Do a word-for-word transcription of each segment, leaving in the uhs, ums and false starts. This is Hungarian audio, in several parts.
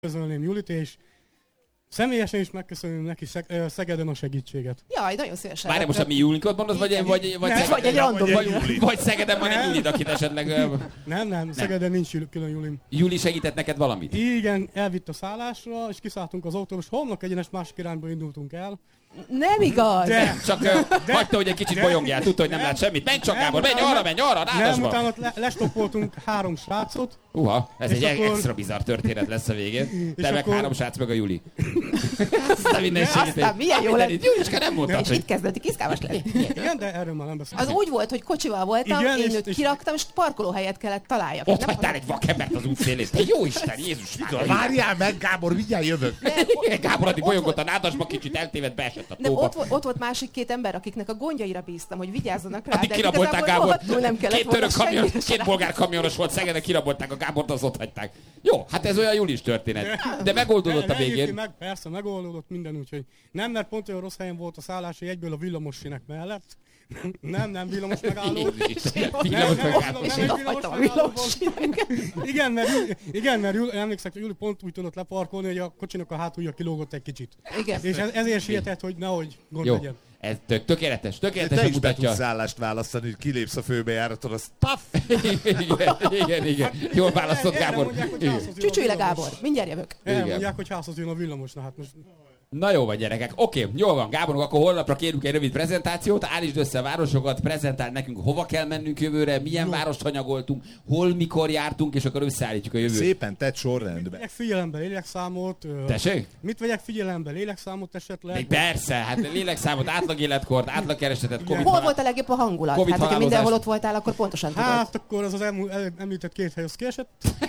Közölném Julit, és személyesen is megköszönöm neki Szegeden a segítséget. Jaj, nagyon szívesen. Várj, most a mi Julinkot mondod, vagy, vagy, vagy, nem, vagy egy random vagy, vagy Szegeden van egy Julid, akit esetleg... Nem, nem, Szegeden nincs külön Julim. Juli segített neked valamit? Igen, elvitt a szállásra, és kiszálltunk az autóról, és homlok egyenes másik irányba indultunk el. Nem igaz! De, csak de, hagyta, hogy egy kicsit de, bolyongjál, tudta, hogy nem, nem lát semmit. Menj csak, Gábor, menj arra, menj arra, ráadásba! Nem, utána le, lestoppoltunk három srácot. Uha, ez egy akkor... extra bizarr történet lesz a végén. Te meg akkor... három srác, meg a Juli. Aztán minden Aztán milyen jó lett. Juliska nem mondtad, és itt kezdett kiszkálmas lenni. Igen, de erről már nem beszélünk. Az úgy volt, hogy kocsival voltam, igen, én őt kiraktam, és parkolóhelyet kellett találjak. Ott hagytál egy vakembert az útszélén. Te jó Isten, Jézus! Várjál meg, Gábor, mindjárt jövök. Gábor addig bolyongott a nádasba, kicsit eltévedt, beesett a tóba. Ott volt másik két ember, akiknek a gondjaira bíztam, hogy vigyázzanak rá. Addig kirabolták Gábor. Két török kamion, két bolgár kamionos volt Szegeden, kirabolták a Gábort, az ott hagyták. Jó, hát ez olyan Julis történet. De megoldódott a végén. Meg, persze, megoldódott minden, úgyhogy nem, mert pont olyan rossz helyen volt a szállás, hogy egyből a villamos sinek mellett. Nem, nem villamos megálló. Villamos megálló. És én ott hagytam a villamos sinek. Igen, mert, igen, mert Juli, emlékszek, hogy Juli pont úgy tudott leparkolni, hogy a kocsinak a hátulja kilógott egy kicsit. Igen. És ezért sietett, hogy nehogy gond jó. legyen. Ez tök, tökéletes, tökéletes, te hogy is mutatja. Te is szállást választani, hogy kilépsz a főbejáraton, az taff! igen, igen, igen. Jól választott, Gábor. Csücsülj le, Gábor, mindjárt jövök. Elmondják, hogy házhoz jön a villamos, na hát most... Na jó van, gyerekek. Oké, okay, jól van, Gáborunk, akkor holnapra kérünk egy rövid prezentációt, állítsd össze a városokat, prezentáld nekünk, hova kell mennünk jövőre, milyen no. várost hanyagoltunk, hol, mikor jártunk, és akkor összeállítjuk a jövőt. Szépen tett sorrendben. Mit vegyek figyelembe, lélekszámot? Tessék? Mit vegyek figyelembe, lélekszámot esetleg? Még persze, hát lélekszámot, átlag életkort, átlag keresetet, Covid. Hol volt a legjobb a hangulat? COVID hát, ha mindenhol ott voltál, akkor pontosan tudod. Hát, akkor az az említett két hely az kiesett.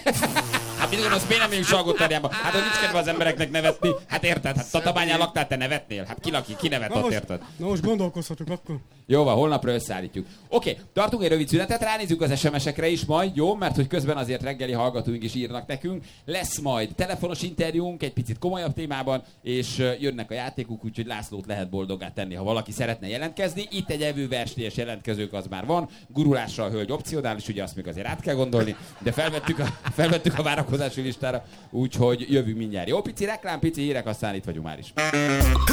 Hát mit gondolsz, miért nem megyünk Salgótarjánba? Hát, hogy nincs kedve az embereknek nevetni. Hát érted? Hát Tatabányán laktál, te nevetnél? Hát ki laki, ki nevet ott, érted? Na most gondolkozhatunk akkor. Jó van, holnapra összeállítjuk. Oké, okay, tartunk egy rövid szünetet, ránézzük az es em es-ekre is majd, jó? Mert hogy közben azért reggeli hallgatóink is írnak nekünk. Lesz majd telefonos interjúnk egy picit komolyabb témában, és jönnek a játékok, úgyhogy Lászlót lehet boldoggá tenni, ha valaki szeretne jelentkezni. Itt egy evőversenyes jelentkezők az már van. Gurulásra a hölgy opcionális, ugye azt még azért át kell gondolni, de felvettük a, felvettük a várakozási listára, úgyhogy jövünk mindjárt. Jó, pici reklám, pici hírek, aztán itt vagyunk már is.